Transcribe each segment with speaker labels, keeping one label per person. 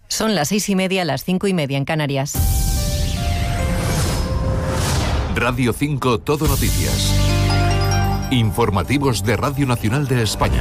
Speaker 1: Son las 6:30, las 5:30 en Canarias.
Speaker 2: Radio 5 Todo Noticias. Informativos de Radio Nacional de España.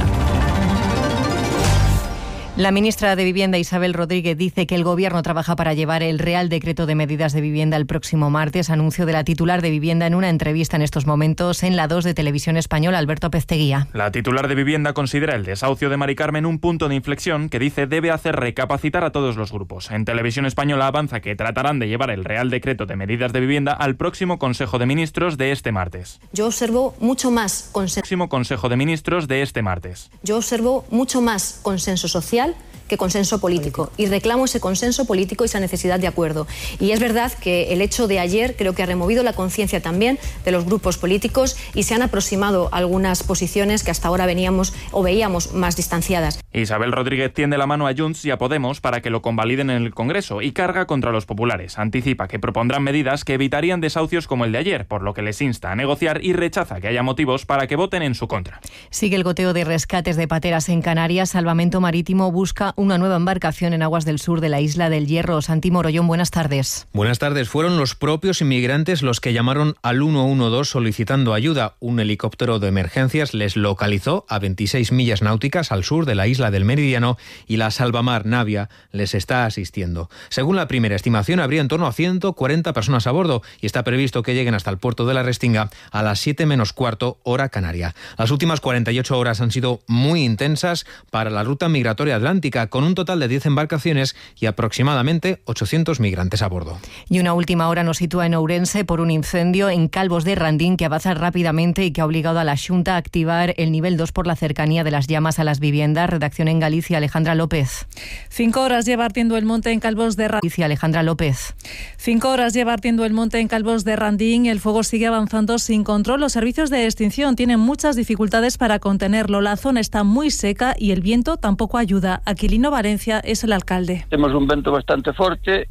Speaker 1: La ministra de Vivienda, Isabel Rodríguez, dice que el Gobierno trabaja para llevar el Real Decreto de Medidas de Vivienda el próximo martes. Anuncio de la titular de Vivienda en una entrevista en estos momentos en la 2 de Televisión Española, Alberto Pezteguía.
Speaker 3: La titular de Vivienda considera el desahucio de Mari Carmen un punto de inflexión que dice debe hacer recapacitar a todos los grupos. En Televisión Española avanza que tratarán de llevar el Real Decreto de Medidas de Vivienda al próximo Consejo de Ministros de este martes.
Speaker 4: Yo observo mucho más
Speaker 3: Próximo Consejo de Ministros de este martes.
Speaker 4: Yo observo mucho más consenso social que consenso político, y reclamo ese consenso político y esa necesidad de acuerdo. Y es verdad que el hecho de ayer creo que ha removido la conciencia también de los grupos políticos y se han aproximado algunas posiciones que hasta ahora veíamos más distanciadas.
Speaker 3: Isabel Rodríguez tiende la mano a Junts y a Podemos para que lo convaliden en el Congreso y carga contra los populares. Anticipa que propondrán medidas que evitarían desahucios como el de ayer, por lo que les insta a negociar y rechaza que haya motivos para que voten en su contra.
Speaker 1: Sigue el goteo de rescates de pateras en Canarias. Salvamento Marítimo busca una nueva embarcación en aguas del sur de la isla del Hierro. Santi Morollón, buenas tardes.
Speaker 5: Buenas tardes. Fueron los propios inmigrantes los que llamaron al 112 solicitando ayuda. Un helicóptero de emergencias les localizó a 26 millas náuticas al sur de la isla del Meridiano y la Salvamar Navia les está asistiendo. Según la primera estimación, habría en torno a 140 personas a bordo y está previsto que lleguen hasta el puerto de la Restinga a las 7 menos cuarto, hora canaria. Las últimas 48 horas han sido muy intensas para la ruta migratoria atlántica, con un total de 10 embarcaciones y aproximadamente 800 migrantes a bordo.
Speaker 1: Y una última hora nos sitúa en Ourense por un incendio en Calvos de Randín que avanza rápidamente y que ha obligado a la Xunta a activar el nivel 2 por la cercanía de las llamas a las viviendas. Redacción en Galicia, Alejandra López.
Speaker 6: 5 horas lleva ardiendo el monte en Calvos de Randín.
Speaker 1: Alejandra López.
Speaker 6: 5 horas lleva ardiendo el monte en Calvos de Randín. El fuego sigue avanzando sin control. Los servicios de extinción tienen muchas dificultades para contenerlo. La zona está muy seca y el viento tampoco ayuda. Aquilino Valencia es el alcalde.
Speaker 7: Temos un vento bastante forte,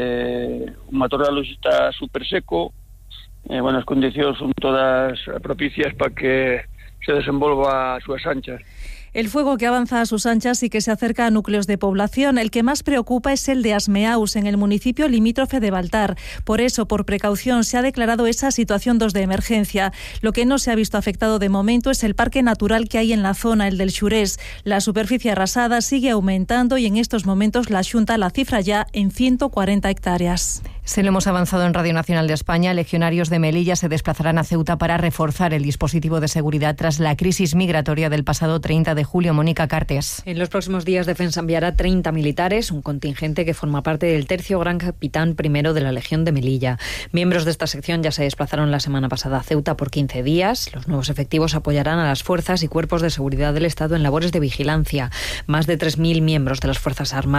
Speaker 7: o matorral está súper seco, as condicións son todas propicias para que se desenvolva a súas anchas.
Speaker 6: El fuego que avanza a sus anchas y que se acerca a núcleos de población. El que más preocupa es el de Asmeaus, en el municipio limítrofe de Baltar. Por eso, por precaución, se ha declarado esa situación 2 de emergencia. Lo que no se ha visto afectado de momento es el parque natural que hay en la zona, el del Xurés. La superficie arrasada sigue aumentando y en estos momentos la Xunta la cifra ya en 140 hectáreas.
Speaker 1: Se lo hemos avanzado en Radio Nacional de España. Legionarios de Melilla se desplazarán a Ceuta para reforzar el dispositivo de seguridad tras la crisis migratoria del pasado 30 de julio. Mónica Cartes.
Speaker 8: En los próximos días Defensa enviará 30 militares, un contingente que forma parte del 3º Gran Capitán I de la Legión de Melilla. Miembros de esta sección ya se desplazaron la semana pasada a Ceuta por 15 días. Los nuevos efectivos apoyarán a las fuerzas y cuerpos de seguridad del Estado en labores de vigilancia. Más de 3.000 miembros de las Fuerzas Armadas